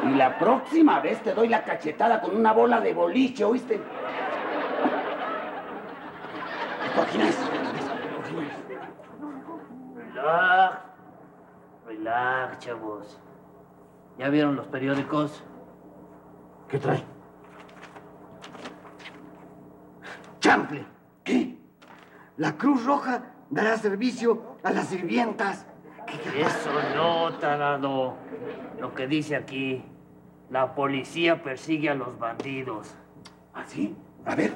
Y la próxima vez te doy la cachetada con una bola de boliche, ¿oíste? Cojines. Relax, chavos. ¿Ya vieron los periódicos? ¿Qué trae? ¡Chanfle! ¿Qué? La Cruz Roja dará servicio a las sirvientas. Eso no, tarado. Lo que dice aquí, la policía persigue a los bandidos. ¿Ah, sí? A ver.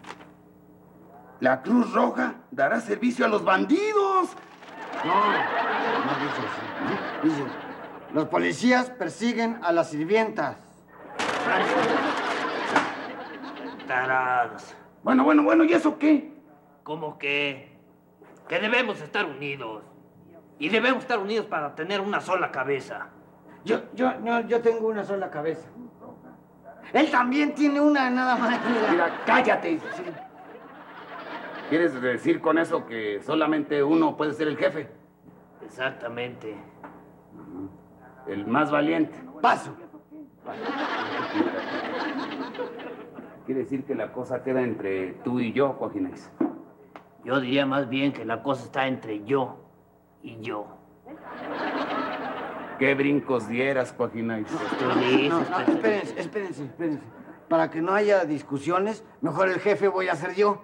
La Cruz Roja dará servicio a los bandidos. No dice así. Dice, los policías persiguen a las sirvientas. Tarados. Bueno, ¿y eso qué? ¿Cómo que? Que debemos estar unidos. Y debemos estar unidos para tener una sola cabeza. Yo tengo una sola cabeza. Él también tiene una, nada más. Mira, cállate. Sí. ¿Quieres decir con eso que solamente uno puede ser el jefe? Exactamente. El más valiente. Paso. Quiere decir que la cosa queda entre tú y yo, Coajinais. Yo diría más bien que la cosa está entre yo y yo. ¿Qué brincos dieras, Coajinais? Espérense. Para que no haya discusiones, mejor el jefe voy a ser yo.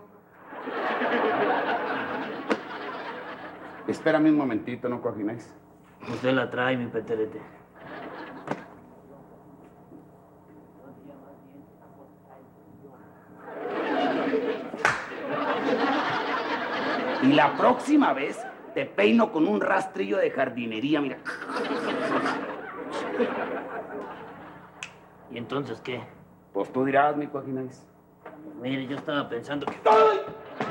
Espérame un momentito, ¿no, Coajinais? Usted la trae, mi peterete. Y la próxima vez te peino con un rastrillo de jardinería, mira. ¿Y entonces qué? Pues tú dirás, mi Coajinais. Mire, yo estaba pensando que... ¡Ay!